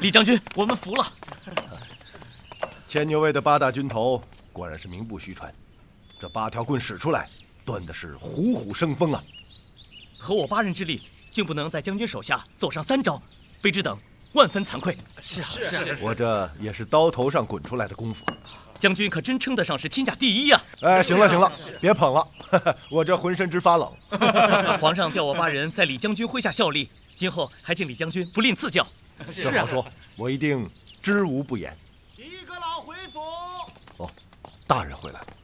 李将军，我们服了。 牵牛卫的8大军头果然是名不虚传，这8条棍使出来，断的是虎虎生风啊！ 和我8人之力，竟不能在将军手下走上3招，卑职等万分惭愧。 是啊， 我这也是刀头上滚出来的功夫。 将军可真称得上是天下第一呀！ 哎，行了，别捧了，我这浑身直发冷。 皇上调我8人在李将军麾下效力，今后还请李将军不吝赐教。 这好说，我一定知无不言。 第一个老回府。 哦，大人回来了。